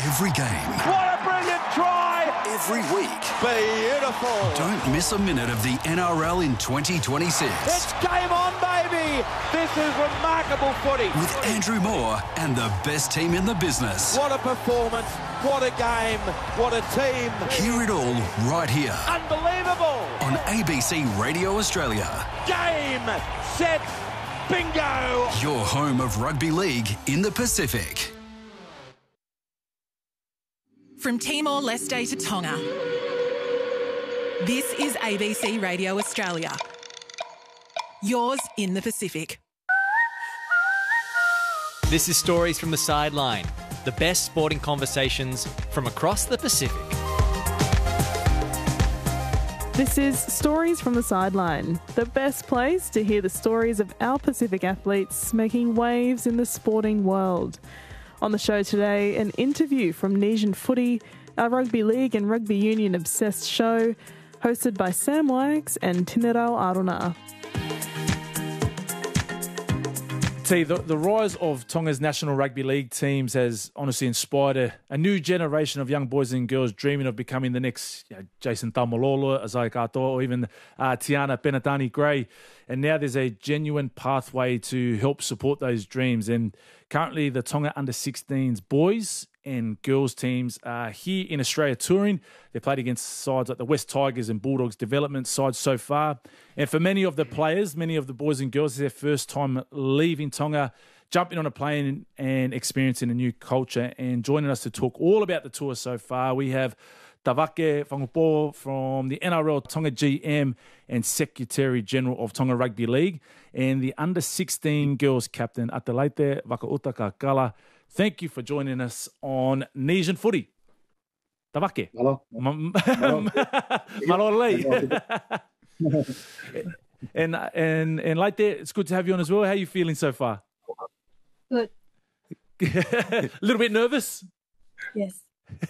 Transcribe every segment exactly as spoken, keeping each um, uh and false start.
Every game. What a brilliant try! Every week. Beautiful. Don't miss a minute of the N R L in twenty twenty-six. It's game on, baby! This is remarkable footy. With Andrew Moore and the best team in the business. What a performance. What a game. What a team. Hear it all right here. Unbelievable. On A B C Radio Australia. Game, set, bingo. Your home of rugby league in the Pacific. From Timor-Leste to Tonga, this is A B C Radio Australia. Yours in the Pacific. This is Stories from the Sideline, the best sporting conversations from across the Pacific. This is Stories from the Sideline, the best place to hear the stories of our Pacific athletes making waves in the sporting world. On the show today, an interview from Nesian Footy, our rugby league and rugby union obsessed show, hosted by Sam Wags and Tinerau Aruna. T, the, the rise of Tonga's national rugby league teams has honestly inspired a, a new generation of young boys and girls dreaming of becoming the next you know, Jason Taumalolo, Isaiah Katoa, or even uh, Tiana Penatani-Gray. And now there's a genuine pathway to help support those dreams. And currently the Tonga under sixteens boys and girls teams are here in Australia touring. They played against sides like the West Tigers and Bulldogs development sides so far. And for many of the players, many of the boys and girls, it's their first time leaving Tonga, jumping on a plane and experiencing a new culture. And joining us to talk all about the tour so far, we have Tavake Whangupo from the N R L Tonga G M and Secretary General of Tonga Rugby League, and the under sixteen girls captain, Atalaite Wakautaka Kala. Thank you for joining us on Nesian Footy. Tavake. Hello. Malolei. and and and like that, it's good to have you on as well. How are you feeling so far? Good. A little bit nervous? Yes.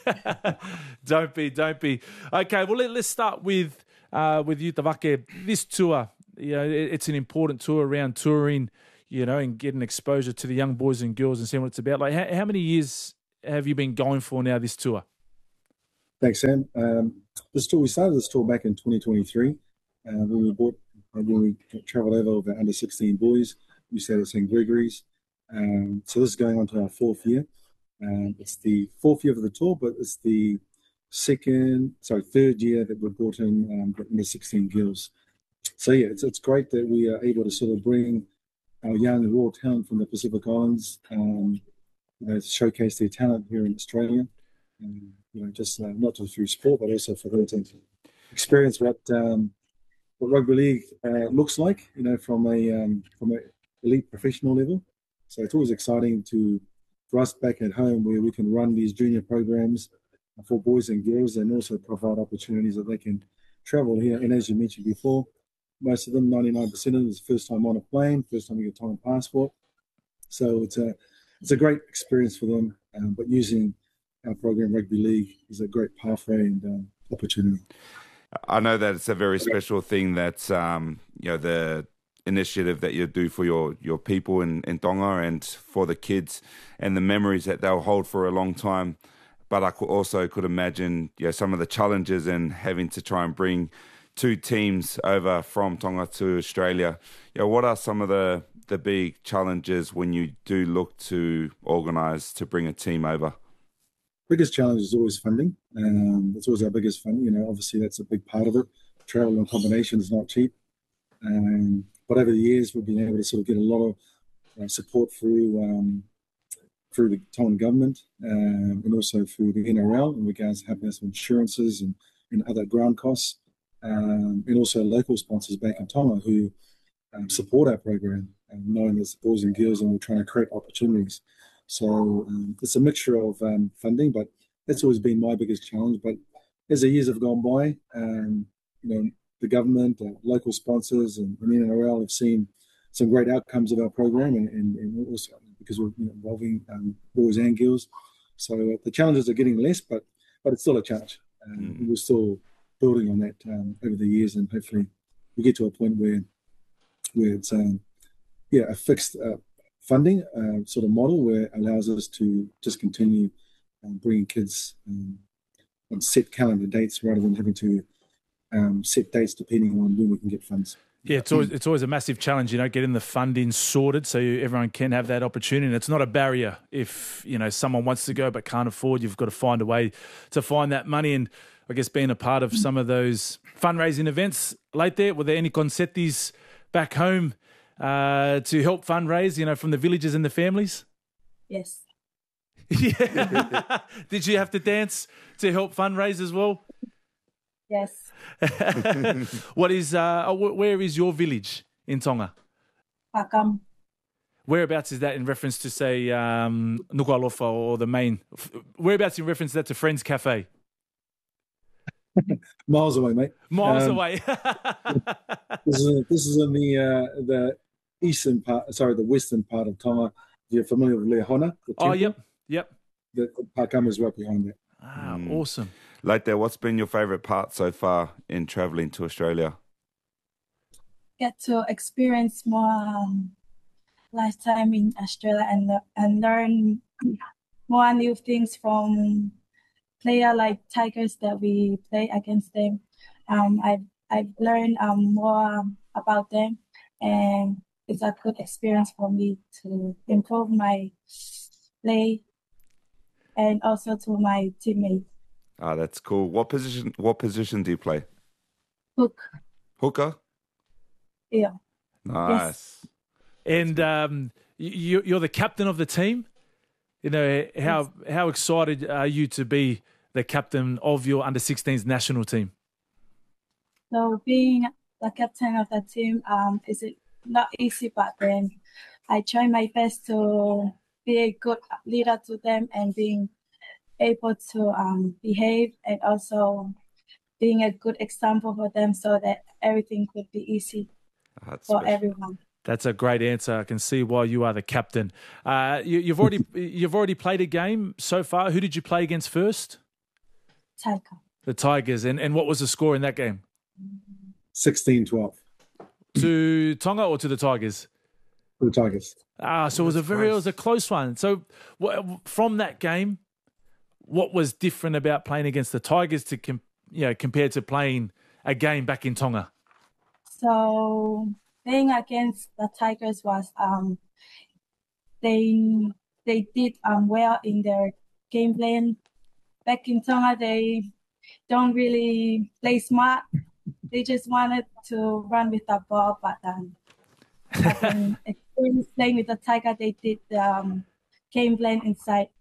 don't be, don't be. Okay, well, let, let's start with uh, with you, Tavake. This tour, you know, it, it's an important tour around touring, you know, and getting exposure to the young boys and girls and seeing what it's about. Like, how, how many years have you been going for now, this tour? Thanks, Sam. Um, this tour, we started this tour back in twenty twenty-three uh, when we bought, when we travelled over with our under sixteen boys. We started at Saint Gregory's. Um, so this is going on to our fourth year. Um, it's the fourth year of the tour, but it's the second, sorry, third year that we've brought in um, the under sixteen girls. So yeah, it's it's great that we are able to sort of bring our young and raw talent from the Pacific Islands, um, you know, to showcase their talent here in Australia. Um, you know, just uh, not just through sport, but also for them to experience what um, what rugby league uh, looks like. You know, from a um, from an elite professional level. So it's always exciting to. For us back at home, where we can run these junior programs for boys and girls and also provide opportunities that they can travel here. And as you mentioned before, most of them, ninety-nine percent of them, is first time on a plane, first time you get a Tongan passport. So it's a, it's a great experience for them. Um, but using our program, Rugby League, is a great pathway and um, opportunity. I know that it's a very special thing that, um, you know, the initiative that you do for your, your people in, in Tonga and for the kids and the memories that they'll hold for a long time. But I could also could imagine, you know, some of the challenges in having to try and bring two teams over from Tonga to Australia. You know, what are some of the, the big challenges when you do look to organise to bring a team over? Biggest challenge is always funding. Um, it's always our biggest fund. You know, obviously that's a big part of it. Travel and accommodation is not cheap. Um, But over the years, we've been able to sort of get a lot of uh, support through um, through the Tongan government um, and also through the N R L in regards to helping us with insurances and, and other ground costs, um, and also local sponsors back in Tonga who um, support our program, um, knowing there's boys and girls and we're trying to create opportunities. So um, it's a mixture of um, funding, but that's always been my biggest challenge. But as the years have gone by, um, you know, the government, uh, local sponsors, and, and N R L have seen some great outcomes of our program, and, and, and also because we're you know, involving um, boys and girls. So uh, the challenges are getting less, but but it's still a challenge. Um, mm. We're still building on that um, over the years, and hopefully we get to a point where where it's um, yeah a fixed uh, funding uh, sort of model where it allows us to just continue um, bringing kids um, on set calendar dates rather than having to um, set dates depending on when we can get funds. Yeah, it's always it's always a massive challenge, you know, getting the funding sorted so you, everyone can have that opportunity. And it's not a barrier if, you know, someone wants to go but can't afford. You've got to find a way to find that money. And I guess being a part of some of those fundraising events late there, were there any concertis back home uh, to help fundraise, you know, from the villages and the families? Yes. Yeah. Did you have to dance to help fundraise as well? Yes. What is uh where is your village in Tonga? Pakam. Whereabouts is that in reference to, say, um Nuku'alofa or the main whereabouts in reference to that to Friends Cafe? Miles away, mate. Miles Um, away. This is this is in the uh, the eastern part, sorry, the western part of Tonga. You're familiar with Leahona? The Oh, temple? yep, yep. The Pakama is right behind that. Ah, awesome. Like that, what's been your favourite part so far in travelling to Australia? Get to experience more um, lifetime in Australia and and learn more new things from player like Tigers that we play against them. Um, I've I've learned um, more about them, and it's a good experience for me to improve my play and also to my teammates. Ah, that's cool. What position? What position do you play? Hook, Hooker. yeah. Nice. And um, you, you're the captain of the team. You know, how how excited are you to be the captain of your under sixteens national team? So being the captain of the team um, is not easy, but then I try my best to be a good leader to them and being able to um, behave and also being a good example for them so that everything could be easy Ah, that's for special. everyone. That's a great answer. I can see why you are the captain. Uh, you, you've already you've already played a game so far. Who did you play against first? Tiger. The Tigers. And and what was the score in that game? sixteen twelve To Tonga or to the Tigers? for the Tigers. Ah, so it was a very it was a close one. So wh- from that game, what was different about playing against the Tigers to com- you know compared to playing a game back in Tonga? So playing against the Tigers was um they they did um well in their game plan. Back in Tonga, they don't really play smart. They just wanted to run with the ball, but um, but then experience playing with the Tiger, they did the um, game plan inside